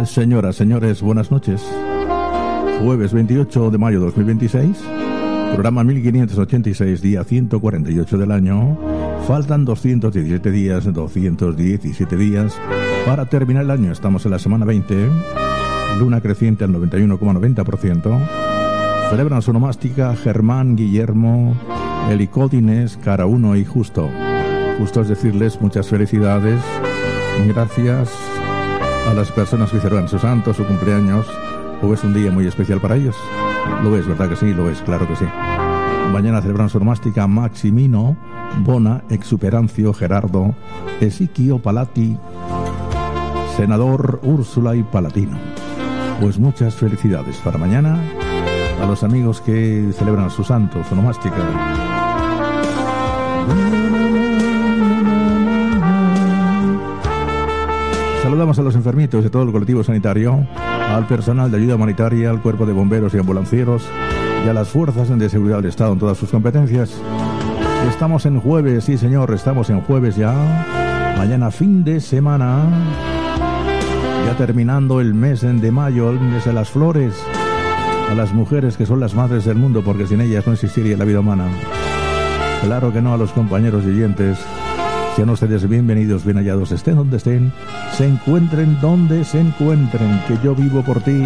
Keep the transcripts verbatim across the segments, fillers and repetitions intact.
tal, señoras, señores? Buenas noches. Jueves veintiocho de mayo de dos mil veintiséis, programa mil quinientos ochenta y seis, día ciento cuarenta y ocho del año. Faltan doscientos diecisiete días, doscientos diecisiete días para terminar el año. Estamos en la semana veinte, luna creciente al noventa y uno coma noventa por ciento. Celebran su onomástica Germán, Guillermo, Helicódines, Cara uno y Justo. Justo es decirles muchas felicidades, gracias a las personas que celebran su santo, su cumpleaños. Hoy es un día muy especial para ellos. Lo es, ¿verdad que sí? Lo es, claro que sí. Mañana celebran su onomástica Maximino, Bona, Exuperancio, Gerardo, Esiquio, Palati, Senador, Úrsula y Palatino. Pues muchas felicidades para mañana a los amigos que celebran su santo, su onomástica. Saludamos a los enfermitos de todo el colectivo sanitario, al personal de ayuda humanitaria, al cuerpo de bomberos y ambulancieros y a las fuerzas de seguridad del Estado en todas sus competencias. Estamos en jueves, sí señor, estamos en jueves ya. Mañana fin de semana, ya terminando el mes de mayo, el mes de las flores. A las mujeres que son las madres del mundo, porque sin ellas no existiría la vida humana. Claro que no, a los compañeros y oyentes. Sean ustedes bienvenidos, bien hallados, estén donde estén, se encuentren donde se encuentren, que yo vivo por ti.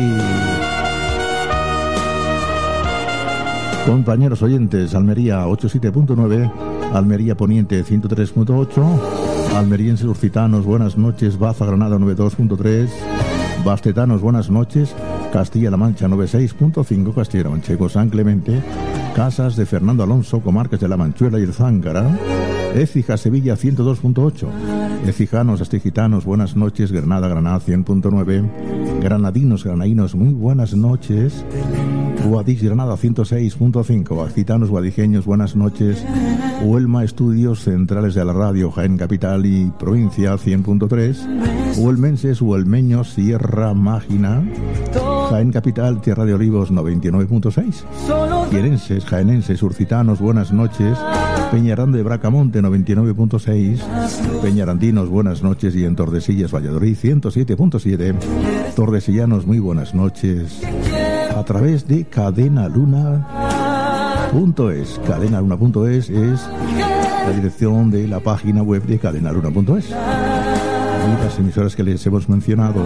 Compañeros oyentes, Almería ochenta y siete punto nueve, Almería Poniente ciento tres punto ocho, almerienses lusitanos, buenas noches, Baza Granada noventa y dos punto tres, bastetanos, buenas noches, Castilla-La Mancha noventa y seis punto cinco, Castilla-La Manchego, San Clemente, Casas de Fernando Alonso, comarcas de La Manchuela y el Zángara, Écija, Sevilla ciento dos punto ocho, Ecijanos, Astigitanos, buenas noches, Granada, Granada cien punto nueve, Granadinos, Granainos, muy buenas noches, Guadix, Granada ciento seis punto cinco, Accitanos, Guadijeños, buenas noches, Huelma, Estudios Centrales de la Radio, Jaén Capital y Provincia cien punto tres, Huelmenses, Huelmeños, Sierra Mágina, Jaén Capital, Tierra de Olivos noventa y nueve punto seis, Quierenses, Jaenenses, Urcitanos, buenas noches, Peñaranda de Bracamonte noventa y nueve punto seis, Peñarandinos, buenas noches, y en Tordesillas, Valladolid ciento siete punto siete, Tordesillanos, muy buenas noches, a través de Cadena Luna punto es. Cadena Luna punto es es la dirección de la página web de Cadena Luna punto es. Y las emisoras que les hemos mencionado: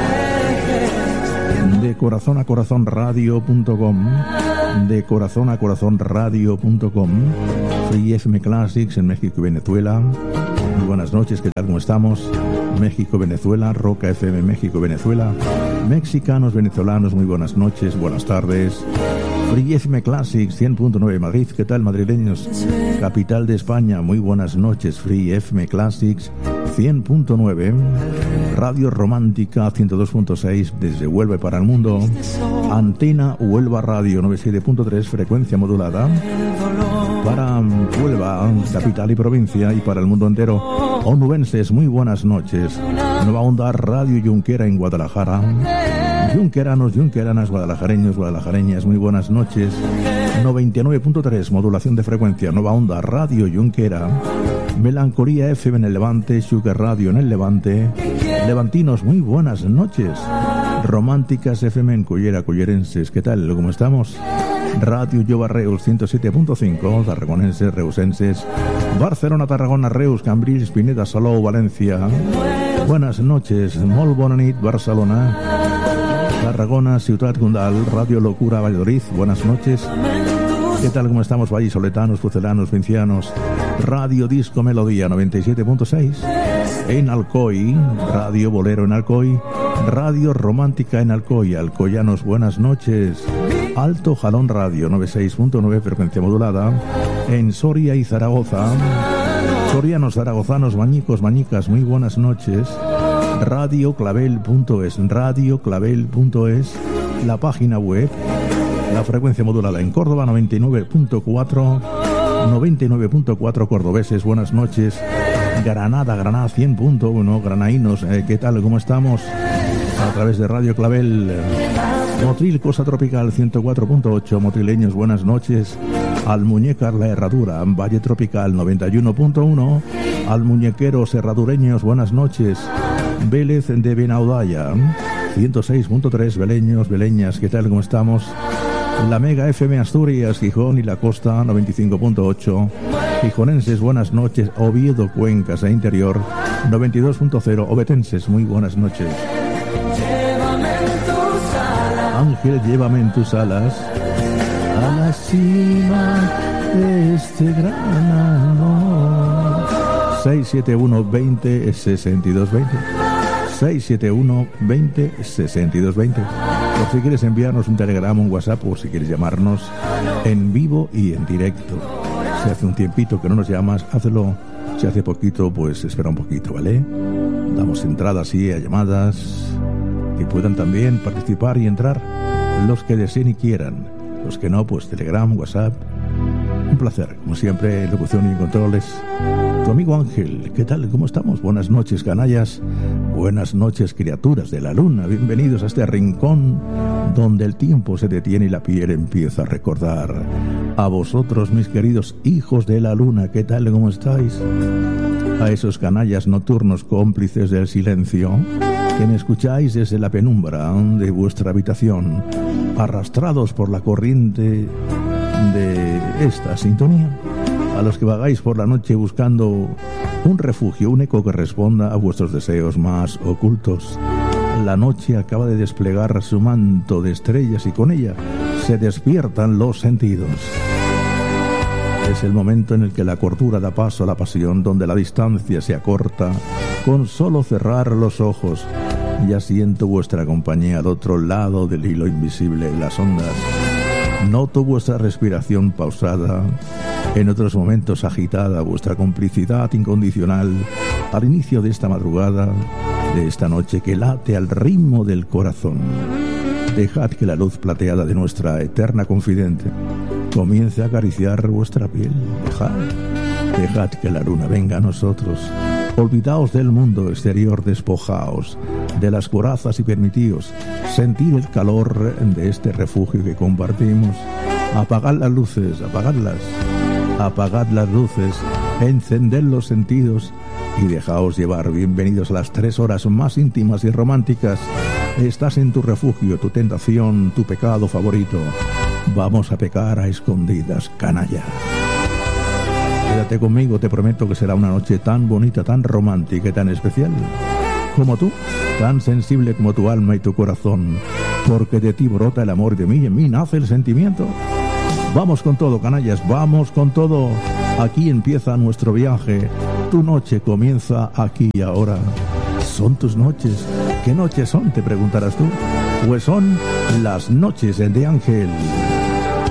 de corazón a corazón radio punto com, de corazón a corazón radio punto com, Free F M Classics en México y Venezuela. Muy buenas noches, ¿qué tal? ¿Cómo estamos? México, Venezuela, Roca F M México, Venezuela, mexicanos, venezolanos, muy buenas noches, buenas tardes. Free F M Classics cien punto nueve Madrid, ¿qué tal, madrileños? Capital de España, muy buenas noches. Free F M Classics cien punto nueve, Radio Romántica ciento dos punto seis desde Huelva para el mundo, Antena Huelva Radio noventa y siete punto tres, frecuencia modulada para Huelva, capital y provincia, y para el mundo entero. Onubenses, muy buenas noches. Nueva Onda Radio Junquera en Guadalajara. Junqueranos, junqueranas, guadalajareños, guadalajareñas, muy buenas noches. noventa y nueve punto tres, modulación de frecuencia, Nueva Onda Radio Junquera. Melancolía F M en el Levante, Sugar Radio en el Levante. Levantinos, muy buenas noches. Románticas F M en Cullera, cullerenses, ¿qué tal? ¿Cómo estamos? Radio Lloba Reus ciento siete punto cinco, tarragonenses, reusenses, Barcelona, Tarragona, Reus, Cambrils, Pineda, Salou, Valencia. Buenas noches, Molt bona nit, Barcelona, Tarragona, Ciutat Condal, Radio Locura, Valladolid, buenas noches. ¿Qué tal? ¿Cómo estamos? Vallisoletanos, pucelanos, vincianos. Radio Disco Melodía noventa y siete punto seis en Alcoy, Radio Bolero en Alcoy, Radio Romántica en Alcoy, alcoyanos, buenas noches. Alto Jalón Radio noventa y seis punto nueve, frecuencia modulada en Soria y Zaragoza. Sorianos, zaragozanos, mañicos, mañicas, muy buenas noches. Radio Clavel punto es, Radio Clavel punto es, la página web. La frecuencia modulada en Córdoba noventa y nueve punto cuatro, noventa y nueve punto cuatro cordobeses, buenas noches. Granada, Granada cien punto uno, granaínos, eh, ¿qué tal? ¿Cómo estamos? A través de Radio Clavel. Motril, Cosa Tropical ciento cuatro punto ocho, motrileños, buenas noches. Almuñécar, La Herradura, Valle Tropical noventa y uno punto uno, Almuñequeros, herradureños, buenas noches. Vélez de Benaudalla, ciento seis punto tres, beleños, beleñas, ¿qué tal? ¿Cómo estamos? La Mega F M Asturias, Gijón y la Costa, noventa y cinco punto ocho. Gijonenses, buenas noches. Oviedo, Cuencas e Interior, noventa y dos punto cero. Ovetenses, muy buenas noches. Ángel, llévame en tus alas a la cima de este gran amor. seis siete uno veinte sesenta y dos veinte. seis siete uno veinte sesenta y dos veinte. Por si quieres enviarnos un telegrama, un WhatsApp, o si quieres llamarnos en vivo y en directo. Si hace un tiempito que no nos llamas, hazlo. Si hace poquito, pues espera un poquito, ¿vale? Damos entrada así a llamadas que puedan también participar y entrar los que deseen y quieran. Los que no, pues telegram, WhatsApp. Un placer, como siempre, locución y controles. Tu amigo Ángel, ¿qué tal? ¿Cómo estamos? Buenas noches, canallas. Buenas noches, criaturas de la luna. Bienvenidos a este rincón donde el tiempo se detiene y la piel empieza a recordar. A vosotros, mis queridos hijos de la luna, ¿qué tal? ¿Cómo estáis? A esos canallas nocturnos cómplices del silencio que me escucháis desde la penumbra de vuestra habitación, arrastrados por la corriente de esta sintonía. A los que vagáis por la noche buscando un refugio, un eco que responda a vuestros deseos más ocultos. La noche acaba de desplegar su manto de estrellas y con ella se despiertan los sentidos. Es el momento en el que la cordura da paso a la pasión, donde la distancia se acorta con solo cerrar los ojos. Ya siento vuestra compañía al otro lado del hilo invisible de las ondas. Noto vuestra respiración pausada, en otros momentos agitada, vuestra complicidad incondicional al inicio de esta madrugada, de esta noche que late al ritmo del corazón. Dejad que la luz plateada de nuestra eterna confidente comience a acariciar vuestra piel. Dejad, dejad que la luna venga a nosotros. Olvidaos del mundo exterior, despojaos de las corazas y permitíos sentir el calor de este refugio que compartimos. Apagad las luces, apagadlas, apagad las luces, encended los sentidos y dejaos llevar. Bienvenidos a las tres horas más íntimas y románticas. Estás en tu refugio, tu tentación, tu pecado favorito. Vamos a pecar a escondidas, canalla. Quédate conmigo, te prometo que será una noche tan bonita, tan romántica y tan especial como tú, tan sensible como tu alma y tu corazón, porque de ti brota el amor y de mí y en mí nace el sentimiento. Vamos con todo, canallas, vamos con todo. Aquí empieza nuestro viaje. Tu noche comienza aquí y ahora. Son tus noches. ¿Qué noches son? Te preguntarás tú. Pues son las noches de Ángel.